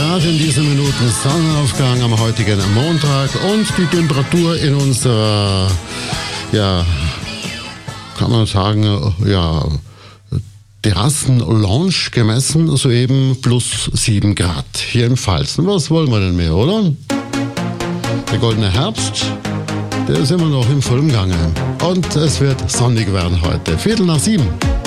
Grad in diesen Minuten Sonnenaufgang am heutigen Montag und die Temperatur in unserer, ja, kann man sagen, ja, Terrassen-Lounge gemessen, soeben plus 7 Grad hier im Pfalz. Was wollen wir denn mehr, oder? Der goldene Herbst, der ist immer noch im vollen Gange. Und es wird sonnig werden heute. 7:15.